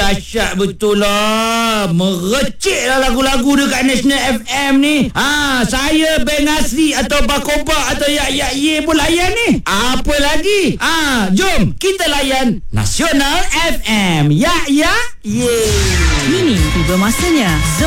dahsyat betul lah. Merecik lah lagu-lagu dekat National FM ni. Saya Beng Asri atau Bakoba atau Yak Ye pun layan ni. Apa lagi? Jom kita layan Nasional FM. Yak Ye. Kini tiba masanya